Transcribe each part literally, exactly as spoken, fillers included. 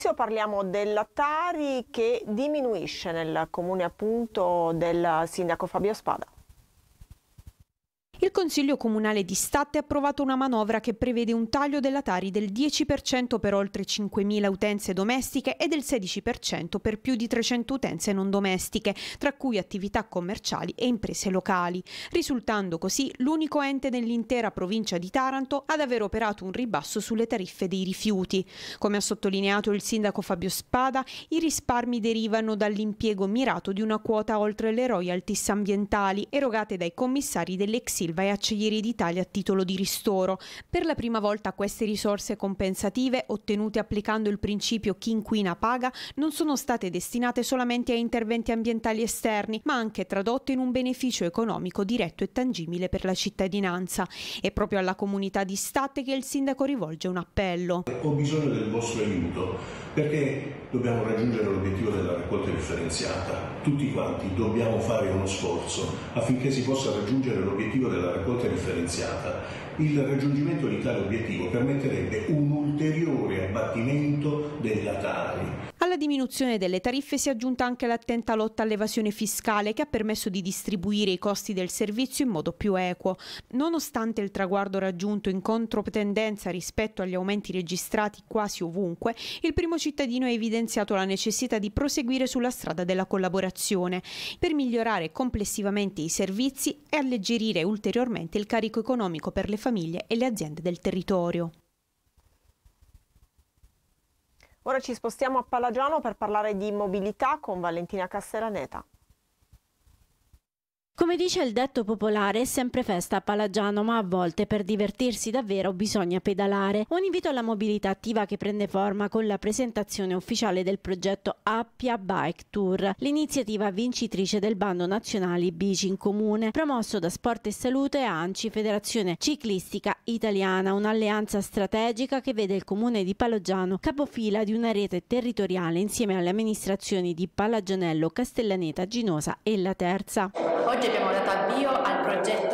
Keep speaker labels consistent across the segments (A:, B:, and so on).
A: Parliamo della Tari che diminuisce nel comune appunto del sindaco Fabio Spada.
B: Il Consiglio Comunale di Statte ha approvato una manovra che prevede un taglio della Tari del dieci per cento per oltre cinquemila utenze domestiche e del sedici per cento per più di trecento utenze non domestiche, tra cui attività commerciali e imprese locali, risultando così l'unico ente nell'intera provincia di Taranto ad aver operato un ribasso sulle tariffe dei rifiuti. Come ha sottolineato il sindaco Fabio Spada, i risparmi derivano dall'impiego mirato di una quota oltre le royalties ambientali erogate dai commissari dell'ex e Acciaierie d'Italia a titolo di ristoro. Per la prima volta queste risorse compensative, ottenute applicando il principio chi inquina paga, non sono state destinate solamente a interventi ambientali esterni, ma anche tradotte in un beneficio economico diretto e tangibile per la cittadinanza. È proprio alla comunità di Statte che il sindaco rivolge un appello.
C: Ho bisogno del vostro aiuto perché dobbiamo raggiungere l'obiettivo della raccolta differenziata. Tutti quanti dobbiamo fare uno sforzo affinché si possa raggiungere l'obiettivo della raccolta differenziata. Il raggiungimento di tale obiettivo permetterebbe un ulteriore abbattimento della Tari.
B: Alla diminuzione delle tariffe si è aggiunta anche l'attenta lotta all'evasione fiscale che ha permesso di distribuire i costi del servizio in modo più equo. Nonostante il traguardo raggiunto in controtendenza rispetto agli aumenti registrati quasi ovunque, il primo cittadino ha evidenziato la necessità di proseguire sulla strada della collaborazione per migliorare complessivamente i servizi e alleggerire ulteriormente il carico economico per le famiglie e le aziende del territorio.
A: Ora ci spostiamo a Palagiano per parlare di mobilità con Valentina Castellaneta.
D: Come dice il detto popolare, è sempre festa a Palagiano, ma a volte per divertirsi davvero bisogna pedalare. Un invito alla mobilità attiva che prende forma con la presentazione ufficiale del progetto Appia Bike Tour, l'iniziativa vincitrice del bando nazionale Bici in Comune, promosso da Sport e Salute e ANCI, Federazione Ciclistica Italiana, un'alleanza strategica che vede il comune di Palagiano capofila di una rete territoriale insieme alle amministrazioni di Palagianello, Castellaneta, Ginosa e La Terza.
E: Oggi abbiamo dato avvio al progetto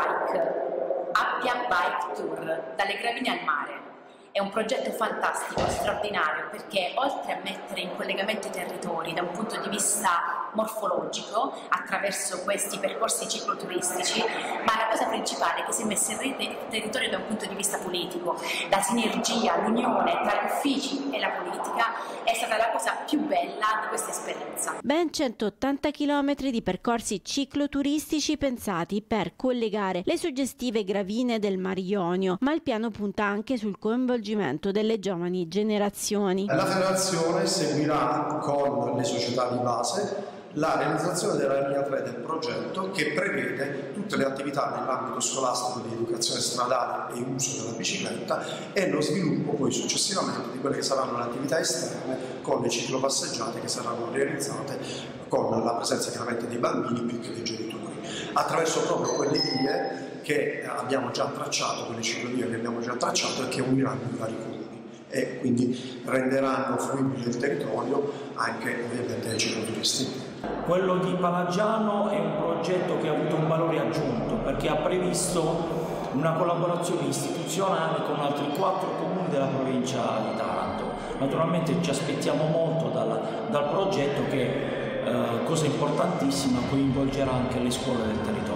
E: P-Bike, Appia Bike Tour, dalle Gravine al mare. È un progetto fantastico, straordinario, perché oltre a mettere in collegamento i territori da un punto di vista morfologico, attraverso questi percorsi cicloturistici, ma la cosa principale è che si è messa in rete il territorio da un punto di vista politico. La sinergia, l'unione tra gli uffici e la politica è stata la cosa più bella di questa esperienza.
D: Ben centottanta chilometri di percorsi cicloturistici pensati per collegare le suggestive gravine del Mar Ionio, ma il piano punta anche sul coinvolgimento delle giovani generazioni.
F: La federazione seguirà con le società di base la realizzazione della linea tre del progetto, che prevede tutte le attività nell'ambito scolastico di educazione stradale e uso della bicicletta e lo sviluppo poi successivamente di quelle che saranno le attività esterne con le ciclopasseggiate che saranno realizzate con la presenza chiaramente dei bambini più che dei genitori, attraverso proprio quelle vie che abbiamo già tracciato, quelle ciclovie che abbiamo già tracciato e che uniranno i vari comuni e quindi renderanno fruibile il territorio anche ovviamente ai cicloturisti.
G: Quello di Palagiano è un progetto che ha avuto un valore aggiunto perché ha previsto una collaborazione istituzionale con altri quattro comuni della provincia di Taranto. Naturalmente ci aspettiamo molto dal, dal progetto che, eh, cosa importantissima, coinvolgerà anche le scuole del territorio.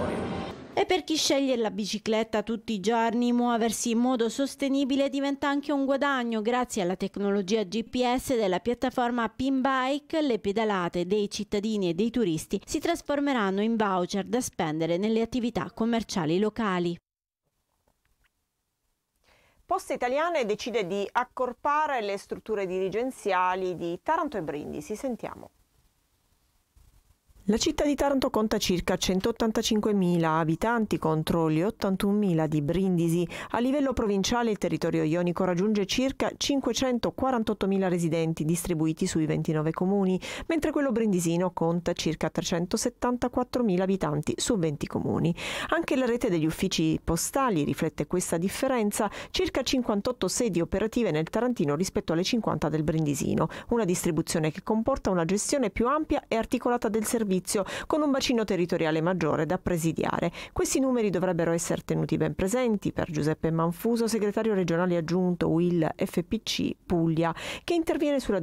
D: E per chi sceglie la bicicletta tutti i giorni, muoversi in modo sostenibile diventa anche un guadagno. Grazie alla tecnologia G P S della piattaforma Pinbike, le pedalate dei cittadini e dei turisti si trasformeranno in voucher da spendere nelle attività commerciali locali.
A: Poste Italiane decide di accorpare le strutture dirigenziali di Taranto e Brindisi. Sentiamo. La città di Taranto conta circa centottantacinquemila abitanti contro gli ottantunomila di Brindisi. A livello provinciale il territorio ionico raggiunge circa cinquecentoquarantottomila residenti distribuiti sui ventinove comuni, mentre quello brindisino conta circa trecentosettantaquattromila abitanti su venti comuni. Anche la rete degli uffici postali riflette questa differenza, circa cinquantotto sedi operative nel tarantino rispetto alle cinquanta del brindisino, una distribuzione che comporta una gestione più ampia e articolata del servizio, con un bacino territoriale maggiore da presidiare. Questi numeri dovrebbero essere tenuti ben presenti per Giuseppe Manfuso, segretario regionale aggiunto U I L F P C Puglia, che interviene sulla